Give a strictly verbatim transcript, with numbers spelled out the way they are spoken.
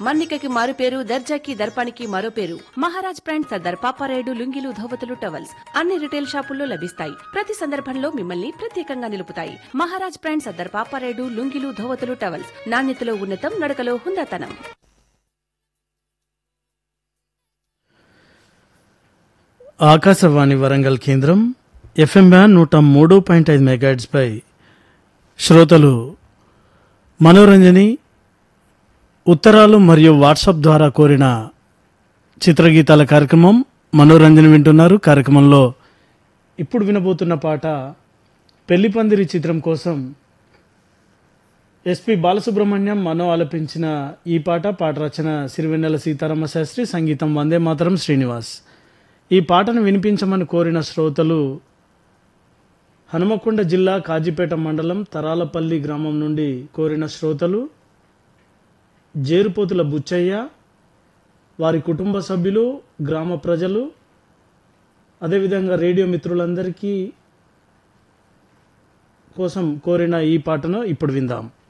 మన్నికకి మారు పేరు, దర్జాకి దర్పానికి మరో పేరు. మహారాజ్ బ్రాండ్ సర్దార్ పాపారాయుడు లుంగీలు, ధోవతులు, టవల్స్ అన్ని రిటైల్ షాపుల్లో లభిస్తాయి. ప్రతి సందర్భంలో మిమ్మల్ని ప్రత్యేకంగా నిలుపుతాయి. మహారాజ్ బ్రాండ్ సర్దార్ పాపారాయుడు లుంగీలు, ధోవతులు, టవల్స్ నాణ్యతలో ఉన్నతం, నడకలో హుందాతనం. ఆకాశవాణి వరంగల్ కేంద్రం ఎఫ్ఎం బ్యాన్ నూట మూడు పాయింట్ ఐదు మెగాహెర్ట్జ్ పై శ్రోతలు మనోరంజని ఉత్తరాలు మరియు వాట్సాప్ ద్వారా కోరిన చిత్రగీతాల కార్యక్రమం మనోరంజన వింటున్నారు. కార్యక్రమంలో ఇప్పుడు వినబోతున్న పాట పెళ్లిపందిరి చిత్రం కోసం ఎస్పి బాలసుబ్రహ్మణ్యం మనో ఆలపించిన ఈ పాట. పాట రచన సిరివెన్నెల సీతారామ శాస్త్రి, సంగీతం వందే మాతరం శ్రీనివాస్. ఈ పాటను వినిపించమని కోరిన శ్రోతలు హనుమకొండ జిల్లా కాజీపేట మండలం తరాలపల్లి గ్రామం నుండి కోరిన శ్రోతలు జేరుపోతుల బుచ్చయ్య, వారి కుటుంబ సభ్యులు, గ్రామ ప్రజలు, అదేవిధంగా రేడియో మిత్రులందరికీ కోసం కోరిన ఈ పాటను ఇప్పుడు విందాం.